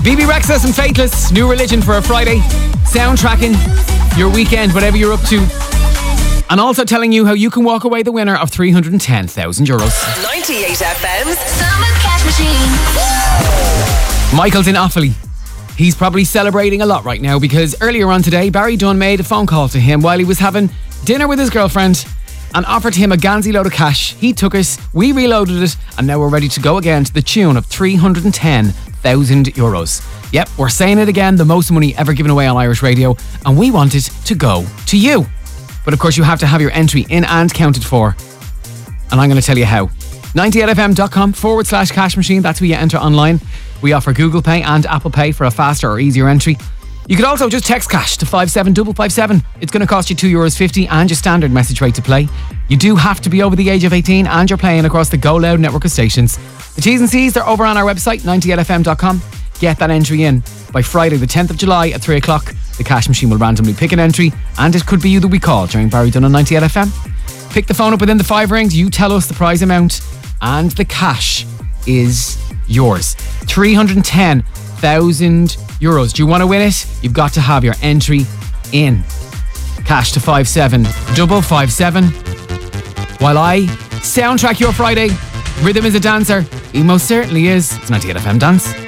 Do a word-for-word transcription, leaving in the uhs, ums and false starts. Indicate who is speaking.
Speaker 1: Bebe Rexha and Faithless, New Religion for a Friday. Soundtracking your weekend, whatever you're up to. And also telling you how you can walk away the winner of three hundred ten thousand euros.
Speaker 2: ninety-eight F M's Summer Cash Machine.
Speaker 1: Michael's in Offaly. He's probably celebrating a lot right now because earlier on today, Barry Dunn made a phone call to him while he was having dinner with his girlfriend and offered him a ganzy load of cash. He took it, we reloaded it, and now we're ready to go again to the tune of three hundred ten thousand euros. Yep, we're saying it again, the most money ever given away on Irish radio, and we want it to go to you. But of course you have to have your entry in and counted for. And I'm going to tell you how. ninety-eight fm.com forward slash cash machine. That's where you enter online. We offer Google Pay and Apple Pay for a faster or easier entry. You could also just text cash to five seven five five seven. It's going to cost you two euros fifty and your standard message rate to play. You do have to be over the age of eighteen and you're playing across the Go Loud network of stations. The T's and C's are over on our website, ninety-eight f m dot com. Get that entry in by Friday the tenth of July at three o'clock. The cash machine will randomly pick an entry and it could be you that we call during Barry Dunn on ninety-eight F M. Pick the phone up within the five rings, you tell us the prize amount and the cash is yours. three hundred ten thousand euros. Do you want to win it? You've got to have your entry in. Cash to five seven five five seven. While I soundtrack your Friday, Rhythm is a dancer. He most certainly is. It's ninety-eight F M Dance.